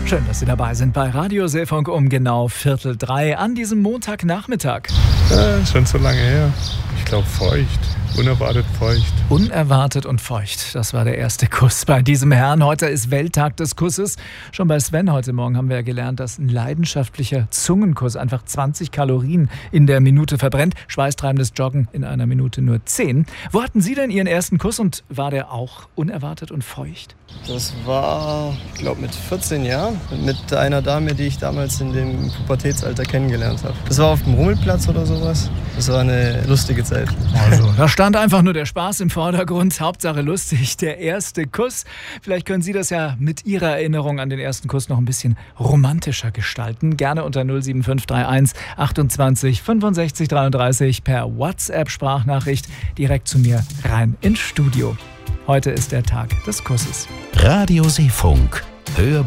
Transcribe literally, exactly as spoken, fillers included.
Schön, dass Sie dabei sind bei Radio Seefunk um genau Viertel drei an diesem Montagnachmittag. Äh, schon so lange her. Ich glaube feucht. Unerwartet feucht. Unerwartet und feucht. Das war der erste Kuss bei diesem Herrn. Heute ist Welttag des Kusses. Schon bei Sven heute Morgen haben wir ja gelernt, dass ein leidenschaftlicher Zungenkuss einfach zwanzig Kalorien in der Minute verbrennt. Schweißtreibendes Joggen in einer Minute nur zehn. Wo hatten Sie denn Ihren ersten Kuss und war der auch unerwartet und feucht? Das war, ich glaube, mit vierzehn Jahren mit einer Dame, die ich damals in dem Pubertätsalter kennengelernt habe. Das war auf dem Rummelplatz oder sowas. Das war eine lustige Zeit. Also, da stand einfach nur der Spaß im Vordergrund. Hauptsache lustig, der erste Kuss. Vielleicht können Sie das ja mit Ihrer Erinnerung an den ersten Kuss noch ein bisschen romantischer gestalten. Gerne unter null sieben fünf drei eins achtundzwanzig fünfundsechzig dreiunddreißig per WhatsApp-Sprachnachricht direkt zu mir rein ins Studio. Heute ist der Tag des Kusses. Radio Seefunk. Hörbar.